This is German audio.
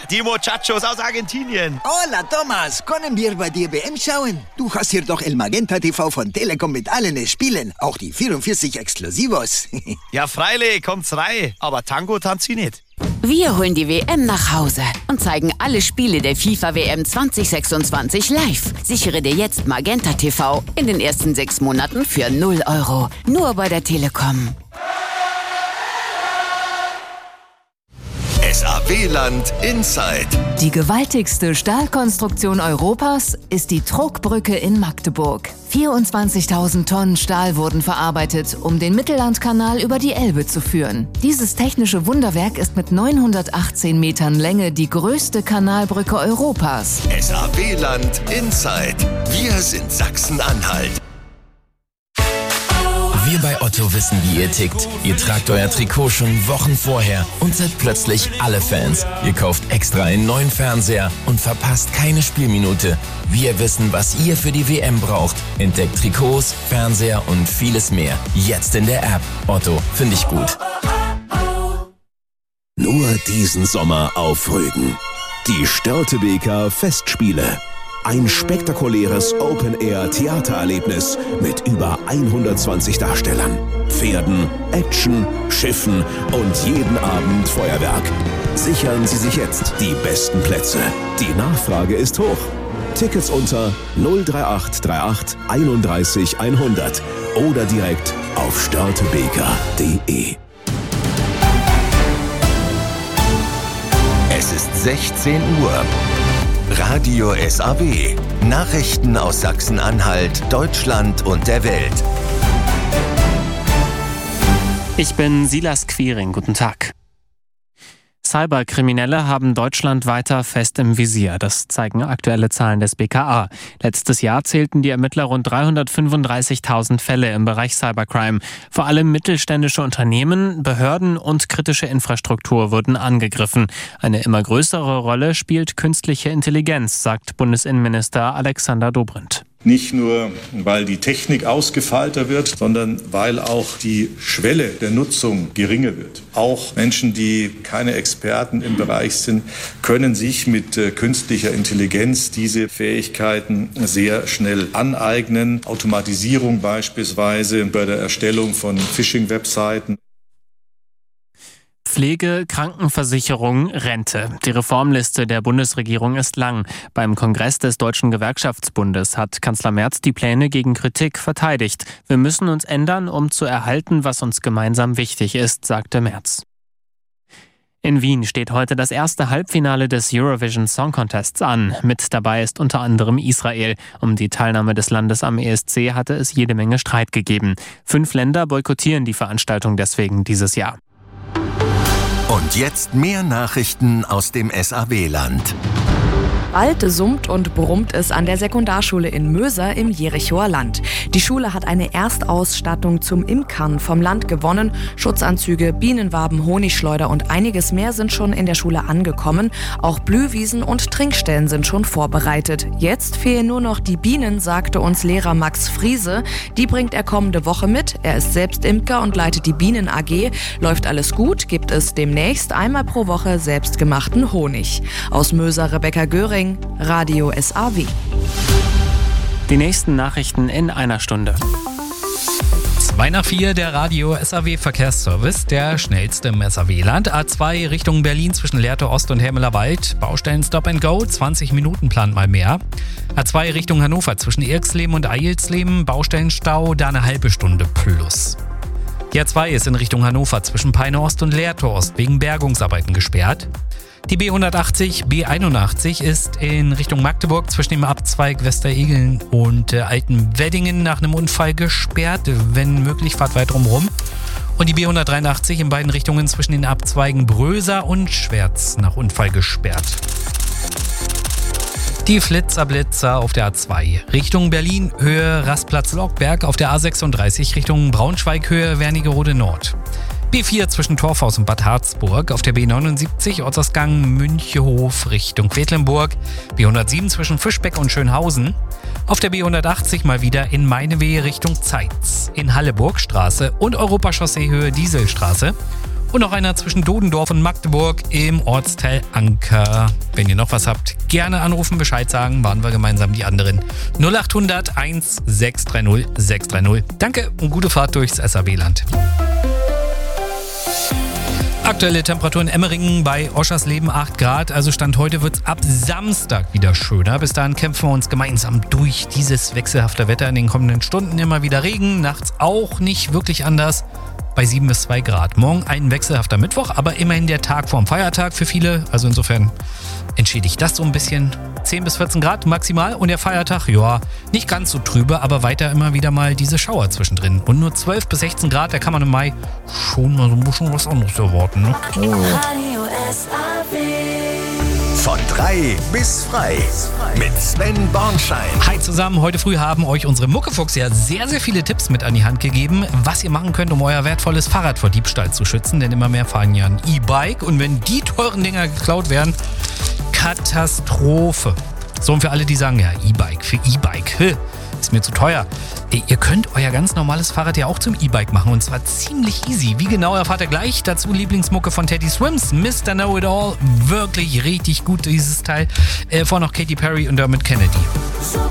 die Muchachos aus Argentinien. Hola, Thomas. Können wir bei dir WM schauen? Du hast hier doch El Magenta TV von Telekom mit allen Spielen. Auch die 44 Exklusivos. Ja, freilich, kommt's rein. Aber Tango tanzt sie nicht. Wir holen die WM nach Hause und zeigen alle Spiele der FIFA WM 2026 live. Sichere dir jetzt Magenta TV in den ersten 6 Monaten für 0 €. Nur bei der Telekom. SAW-Land Inside. Die gewaltigste Stahlkonstruktion Europas ist die Trogbrücke in Magdeburg. 24.000 Tonnen Stahl wurden verarbeitet, um den Mittellandkanal über die Elbe zu führen. Dieses technische Wunderwerk ist mit 918 Metern Länge die größte Kanalbrücke Europas. SAW-Land Inside. Wir sind Sachsen-Anhalt. Wir bei Otto wissen, wie ihr tickt. Ihr tragt euer Trikot schon Wochen vorher und seid plötzlich alle Fans. Ihr kauft extra einen neuen Fernseher und verpasst keine Spielminute. Wir wissen, was ihr für die WM braucht. Entdeckt Trikots, Fernseher und vieles mehr. Jetzt in der App. Otto, finde ich gut. Nur diesen Sommer auf Rügen. Die Störtebeker Festspiele. Ein spektakuläres Open-Air-Theatererlebnis mit über 120 Darstellern, Pferden, Action, Schiffen und jeden Abend Feuerwerk. Sichern Sie sich jetzt die besten Plätze. Die Nachfrage ist hoch. Tickets unter 03838 31 100 oder direkt auf störtebeker.de. Es ist 16 Uhr. Radio SAW. Nachrichten aus Sachsen-Anhalt, Deutschland und der Welt. Ich bin Silas Quiring. Guten Tag. Cyberkriminelle haben Deutschland weiter fest im Visier. Das zeigen aktuelle Zahlen des BKA. Letztes Jahr zählten die Ermittler rund 335.000 Fälle im Bereich Cybercrime. Vor allem mittelständische Unternehmen, Behörden und kritische Infrastruktur wurden angegriffen. Eine immer größere Rolle spielt künstliche Intelligenz, sagt Bundesinnenminister Alexander Dobrindt. Nicht nur, weil die Technik ausgefeilter wird, sondern weil auch die Schwelle der Nutzung geringer wird. Auch Menschen, die keine Experten im Bereich sind, können sich mit künstlicher Intelligenz diese Fähigkeiten sehr schnell aneignen. Automatisierung beispielsweise bei der Erstellung von Phishing-Webseiten. Pflege, Krankenversicherung, Rente. Die Reformliste der Bundesregierung ist lang. Beim Kongress des Deutschen Gewerkschaftsbundes hat Kanzler Merz die Pläne gegen Kritik verteidigt. Wir müssen uns ändern, um zu erhalten, was uns gemeinsam wichtig ist, sagte Merz. In Wien steht heute das erste Halbfinale des Eurovision Song Contests an. Mit dabei ist unter anderem Israel. Um die Teilnahme des Landes am ESC hatte es jede Menge Streit gegeben. 5 Länder boykottieren die Veranstaltung deswegen dieses Jahr. Und jetzt mehr Nachrichten aus dem SAW-Land. Bald summt und brummt es an der Sekundarschule in Möser im Jerichoer Land. Die Schule hat eine Erstausstattung zum Imkern vom Land gewonnen. Schutzanzüge, Bienenwaben, Honigschleuder und einiges mehr sind schon in der Schule angekommen. Auch Blühwiesen und Trinkstellen sind schon vorbereitet. Jetzt fehlen nur noch die Bienen, sagte uns Lehrer Max Friese. Die bringt er kommende Woche mit. Er ist selbst Imker und leitet die Bienen AG. Läuft alles gut, gibt es demnächst einmal pro Woche selbstgemachten Honig. Aus Möser Rebecca Göring, Radio SAW. Die nächsten Nachrichten in einer Stunde. 3 nach 4, der Radio SAW Verkehrsservice, der schnellste im SAW-Land. A2 Richtung Berlin zwischen Lehrte Ost und Hermelerwald. Baustellen Stop and Go, 20 Minuten plant mal mehr. A2 Richtung Hannover zwischen Irksleben und Eilsleben. Baustellenstau, da eine halbe Stunde plus. Die A2 ist in Richtung Hannover zwischen Peine Ost und Lehrte Ost wegen Bergungsarbeiten gesperrt. Die B180, B81 ist in Richtung Magdeburg zwischen dem Abzweig Westeregeln und Altenweddingen nach einem Unfall gesperrt. Wenn möglich, fahrt weiter rum. Und die B183 in beiden Richtungen zwischen den Abzweigen Bröser und Schwerz nach Unfall gesperrt. Die Flitzer auf der A2 Richtung Berlin, Höhe Rastplatz Lockberg, auf der A36 Richtung Braunschweig, Höhe Wernigerode Nord. B4 zwischen Torfhaus und Bad Harzburg, auf der B79 Ortsausgang Münchehof Richtung Quedlinburg, B107 zwischen Fischbeck und Schönhausen, auf der B180 mal wieder in Meinewehe Richtung Zeitz, in Halleburgstraße und Europachaussee Höhe Dieselstraße Und noch einer zwischen Dodendorf und Magdeburg im Ortsteil Anker. Wenn ihr noch was habt, gerne anrufen, Bescheid sagen, waren wir gemeinsam die anderen. 0800 1630 630. Danke und gute Fahrt durchs SAW-Land. Aktuelle Temperatur in Emmeringen bei Oschersleben 8 Grad. Also Stand heute wird es ab Samstag wieder schöner. Bis dahin kämpfen wir uns gemeinsam durch dieses wechselhafte Wetter. In den kommenden Stunden immer wieder Regen, nachts auch nicht wirklich anders. Bei 7 bis 2 Grad. Morgen ein wechselhafter Mittwoch, aber immerhin der Tag vorm Feiertag für viele. Also insofern entschädigt das so ein bisschen. 10 bis 14 Grad maximal und der Feiertag, ja, nicht ganz so trübe, aber weiter immer wieder mal diese Schauer zwischendrin. Und nur 12 bis 16 Grad, da kann man im Mai schon mal so ein bisschen was anderes erwarten. Ne? Von 3 bis frei mit Sven Bornschein. Hi zusammen, heute früh haben euch unsere Muckefuchs ja sehr, sehr viele Tipps mit an die Hand gegeben, was ihr machen könnt, um euer wertvolles Fahrrad vor Diebstahl zu schützen, denn immer mehr fahren ja ein E-Bike und wenn die teuren Dinger geklaut werden, Katastrophe. So, und für alle, die sagen, ja, E-Bike, für E-Bike, ist mir zu teuer. Ihr könnt euer ganz normales Fahrrad ja auch zum E-Bike machen und zwar ziemlich easy. Wie genau erfahrt ihr gleich. Dazu Lieblingsmucke von Teddy Swims, Mr. Know-It-All. Wirklich richtig gut, dieses Teil. Vorher noch Katy Perry und Dermot Kennedy. So